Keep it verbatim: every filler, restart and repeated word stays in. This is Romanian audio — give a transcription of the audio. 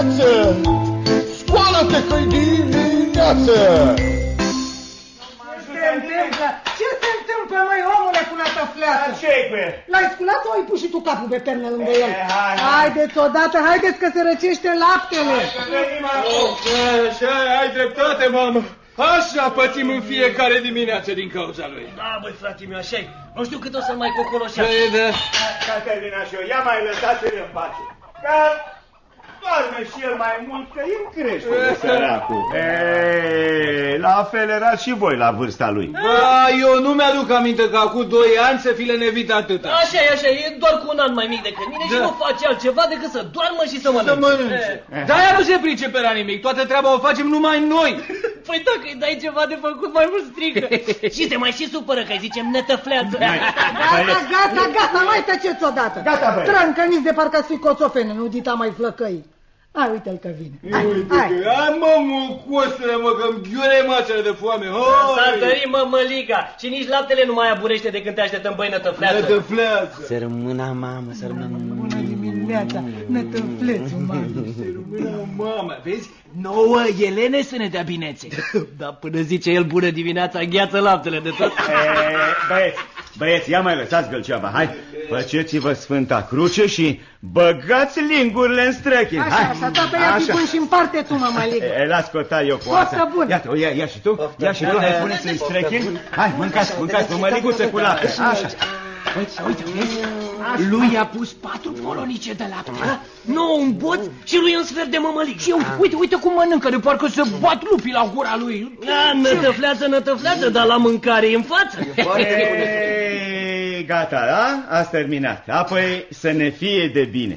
Scoală-te că-i dimineață! Ce se întâmplă, măi, omule, cu nătăfleață? Ce-i cu el? L-ai sculat sau ai pus și tu capul pe pernă lângă el? hai, hai. Haideți odată, haideți că se răcește laptele. Așa, ai dreptate, mamă. Așa pățim în fiecare dimineață din cauza lui. Da, băi, frate meu, așa-i. Nu știu cât o să mai cocoloșească. Păi, da. Caterina și eu, ia mai lăsați-l în pace. Că doarme și el mai mult, că e în creștere, săracul. Ei, la fel erați și voi la vârsta lui. Bă, eu nu mi-aduc aminte că acum doi ani să fi lenevit atâta. Așa e, așa e, doar cu un an mai mic decât mine, da. Și nu face altceva decât să doarmă și să mănânce. Să mănânce. Dar ea nu se pricepe la nimic, toată treaba o facem numai noi. Păi dacă îi dai ceva de făcut, mai mult strică. Și se mai și supără că îi zicem nătăfleață. Gata, gata, gata, mai tăceți odată. Gata, băi. Trâncăniți de parcă ați fi coțofene, nu dita mai flăcăi. Hai, uite-l că vine. Hai, Uite hai. că, hai mă, mucosule, mă, că-mi ghiure mațele de foame. S-a întărit, mă, măliga. Și nici laptele nu mai aburește de când te așteptăm, băi, nătăfleață. Nătăfleață. Să rămână, mamă, să rămână. Bună dimineața, nătăflețul, mamă. Mamă, vezi? Nouă Elene să ne dea binețe. Da, până zice el bună dimineața, gheață laptele de tot. E, băieți, băieți, ia mai lăsați gâlceava, hai. Faceți-vă Sfânta Cruce și băgați lingurile în străchini. Așa, așa, tata, ia pipând și împarte tu, mă, măligă. E, las cota eu cu Poftă asta. bună. Iată, o ia, ia și tu, ia și tu, hai, puneți în străchini. Hai, mâncați, mâncați, mămăliguță cu lapte. Așa. Uite, uite, vezi? Lui a pus patru polonice de lapte. Nu, un bot și lui un sfert de mămălig. Și uite, uite, uite cum mănâncă, de parcă să bat lupii la gura lui. Da, nătăfleață, nătăfleață, dar la mâncare e în față. Ei, gata, da? Ați terminat. Apoi să ne fie de bine.